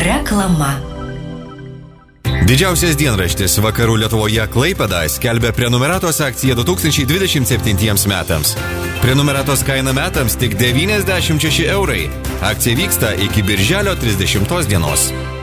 Reklama. Didžiausias dienraštis Vakarų Lietuvoje Klaipėda skelbia prenumeratos akciją 2027 metams. Prenumeratos kaina metams tik 96 eurai. Akcija vyksta iki birželio 30 dienos.